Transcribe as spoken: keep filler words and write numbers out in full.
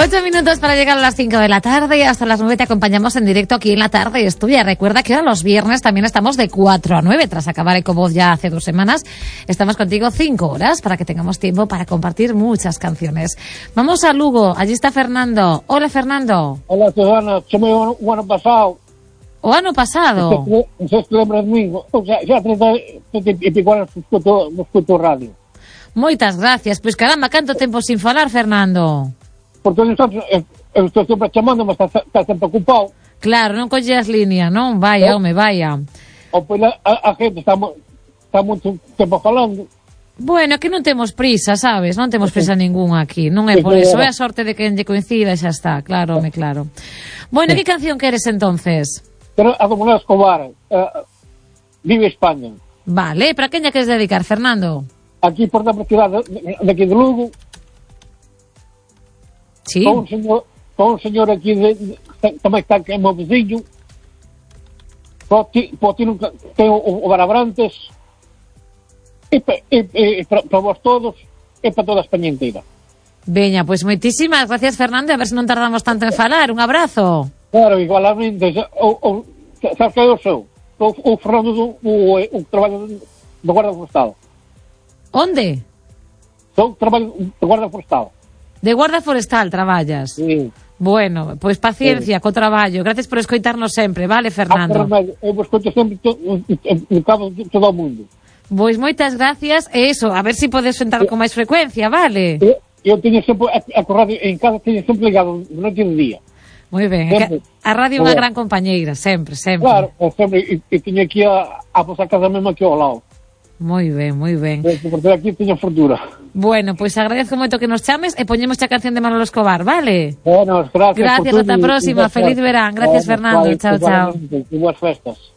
Ocho minutos para llegar a las cinco de la tarde y hasta las nueve te acompañamos en directo aquí en La Tarde es Tuya. Recuerda que ahora los viernes también estamos de cuatro a nueve. Tras acabar Ecovoz ya hace dos semanas, estamos contigo cinco horas para que tengamos tiempo para compartir muchas canciones. Vamos a Lugo, allí está Fernando. Hola, Fernando. Hola, Susana. Chamei o ano pasado. O ano pasado? Non sei se te lembras de mí. O sea, xa treinta e pico anos escuto, escuto radio. Moitas gracias. Pois caramba, canto tempo sin falar, Fernando? Porque nosotros, eu estou sempre chamando, mas está, está sempre ocupado. Claro, non colleas línea, non? Vaya, ¿No? home, vaya. O pois a, a gente está, está moito tempo falando. Bueno, que non temos prisa, sabes? Non temos prisa ninguna aquí. Non é por eso, é a sorte de que lle coincida e xa está. Claro, home, claro. Bueno, que canción queres entonces? Pero a do Manuel Escobar, uh, Vive España. Vale, para quen lle queres dedicar, Fernando? Aquí por da cidade de, de aquí de Lugo. Sí. Con un señor, con un señor aquí de, de, tamén está que é meu vizinho. Pode ter un ten o, o Barabrantes. E, e, e para pa vos todos e para toda a España inteira. Veña, pois moitísimas gracias, Fernando, a ver se non tardamos tanto en falar. Un abrazo. Claro, igualmente, o, o, sabes que eu sou? O, o Fernando do o, o traballo do Guarda Forestal. Onde? Sou traballo do Guarda Forestal. De Guarda Forestal traballas? Sí. Bueno, pois paciencia sí. Co traballo. Gracias por escoitarnos sempre, vale, Fernando? Ah, eu vos escoito sempre en cabo de todo o mundo. Pois moitas gracias, e eso, a ver se si podes sentar con máis frecuencia, vale? Eu, eu teño sempre a, a radio en casa, teño sempre ligado durante o día. Moi ben, sempre, a radio é unha gran compañeira, sempre, sempre. Claro, sempre, e, e teño aquí a, a vosa casa mesmo aquí ao lado. Moi ben, moi ben. Porque aquí teño fortuna. Bueno, pois pues agradezco moito que nos chames e poñemos a canción de Manolo Escobar, vale? Bueno, gracias. Gracias, ata a próxima, feliz verán. Gracias, bueno, Fernando, vale, chao, chao. E boas festas.